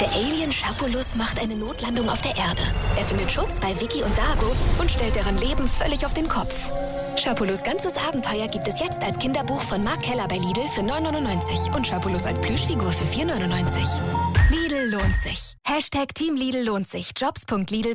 Der Alien Schapulus macht eine Notlandung auf der Erde. Er findet Schutz bei Vicky und Dago und stellt deren Leben völlig auf den Kopf. Schapulus' ganzes Abenteuer gibt es jetzt als Kinderbuch von Mark Keller bei Lidl für 9,99 und Schapulus als Plüschfigur für 4,99. Lidl lohnt sich. #Team Lidl lohnt sich. Jobs.lidl.de